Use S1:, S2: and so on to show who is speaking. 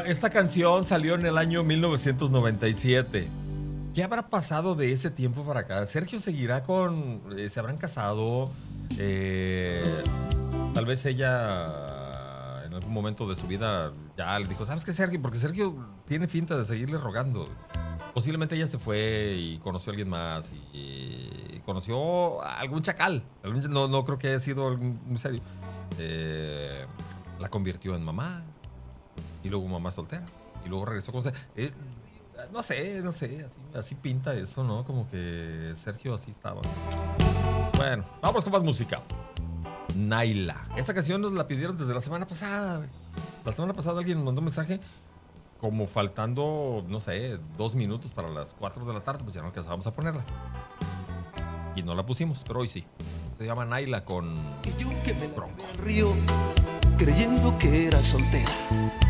S1: Mira, esta canción salió en el año 1997. ¿Qué habrá pasado de ese tiempo para acá? Sergio seguirá con... ¿se habrán casado? Tal vez ella en algún momento de su vida ya le dijo, ¿sabes qué, Sergio? Porque Sergio tiene finta de seguirle rogando. Posiblemente ella se fue y conoció a alguien más y conoció a algún chacal. No creo que haya sido algo muy serio. La convirtió en mamá y luego mamá soltera y luego regresó con... no sé, así pinta eso, ¿no? Como que Sergio así estaba. Bueno, vamos con más música. Naila. Esa canción nos la pidieron desde la semana pasada. La semana pasada alguien nos mandó un mensaje como faltando, no sé, 2 minutos para las 4 de la tarde. Pues ya no alcanzábamos a ponerla. Y no la pusimos, pero hoy sí. Se llama Naila con
S2: Y yo que me
S1: Bronco.
S2: al río creyendo que era soltera.